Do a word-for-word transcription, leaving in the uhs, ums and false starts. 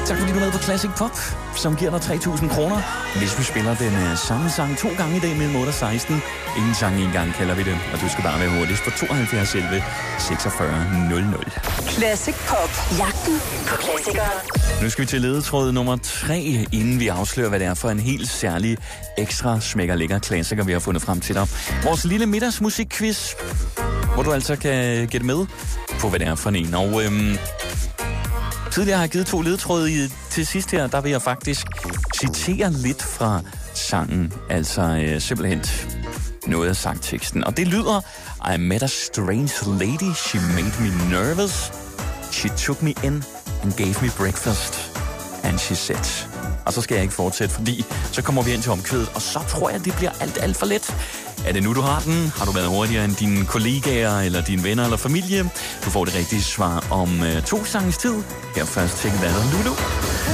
Tak fordi du er med på Classic Pop, som giver dig tre tusind kroner. Hvis vi spiller den uh, samme sang to gange i dag mellem otte og seksten. Ingen sang en gang kalder vi det, og du skal bare være hurtigst på tooghalvfjerds elleve seksogfyrre nul nul. Classic Pop. Jagten på klassikere. Nu skal vi til ledetråd nummer tre, inden vi afslører, hvad det er for en helt særlig ekstra smækker lækker klassiker, vi har fundet frem til dig. Vores lille middagsmusikquiz, hvor du altså kan gætte med på, hvad det er for en. Og øhm, tidligere har jeg givet to ledetråde i, til sidst her, der vil jeg faktisk citere lidt fra sangen, altså øh, simpelthen noget af sangteksten. Og det lyder: I met a strange lady, she made me nervous, she took me in and gave me breakfast, and she said. Og så skal jeg ikke fortsætte, fordi så kommer vi ind til omkvædet, og så tror jeg, det bliver alt, alt for let. Er det nu, du har den? Har du været hurtigere end dine kollegaer, eller dine venner, eller familie? Du får det rigtige svar om uh, to sanges tid. Her først til Valder Lulu.